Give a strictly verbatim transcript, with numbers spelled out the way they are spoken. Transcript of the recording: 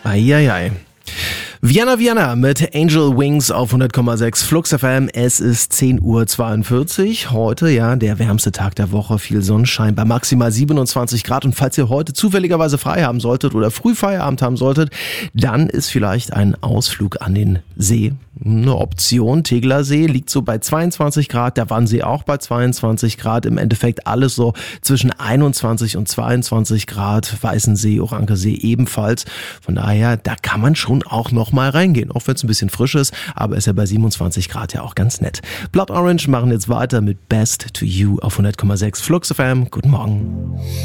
Eieiei. Vienna Vienna mit Angel Wings auf hundert Komma sechs Flux F M. Es ist zehn Uhr zweiundvierzig. Heute, ja, der wärmste Tag der Woche. Viel Sonnenschein bei maximal siebenundzwanzig Grad. Und falls ihr heute zufälligerweise frei haben solltet oder früh Feierabend haben solltet, dann ist vielleicht ein Ausflug an den See eine Option. Tegeler See liegt so bei zweiundzwanzig Grad, der Wannsee auch bei zweiundzwanzig Grad. Im Endeffekt alles so zwischen einundzwanzig und zweiundzwanzig Grad. Weißensee, Orankesee ebenfalls. Von daher, da kann man schon auch noch mal reingehen, auch wenn es ein bisschen frisch ist, aber ist ja bei siebenundzwanzig Grad ja auch ganz nett. Blood Orange machen jetzt weiter mit Best to You auf hundert Komma sechs Flux F M. Guten Morgen.